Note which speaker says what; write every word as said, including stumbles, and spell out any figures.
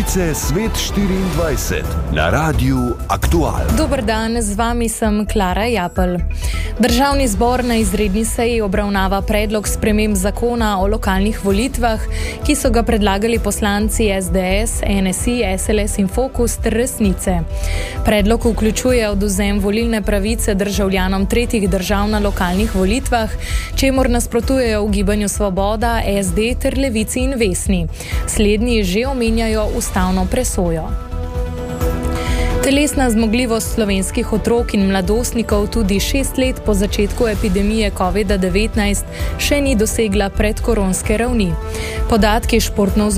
Speaker 1: Novice Svet štiriindvajset na Radiu Aktual.
Speaker 2: Dober dan, z vami sem Klara Japelj. Državni zbor na izredni seji obravnava predlog sprememb zakona o lokalnih volitvah, ki so ga predlagali poslanci S D S, N S I, S L S in Fokus ter Resnice. Predlog vključuje odvzem volilne pravice državljanom tretjih držav na lokalnih volitvah, čemur nasprotujejo v Gibanju Svoboda, S D ter Levici in Vesni. Slednji že omenjajo ustavno presojo. Telesna zmogljivost slovenskih otrok in mladostnikov tudi šest let po začetku epidemije covid devetnajst še ni dosegla predkoronske ravni. Podatki športno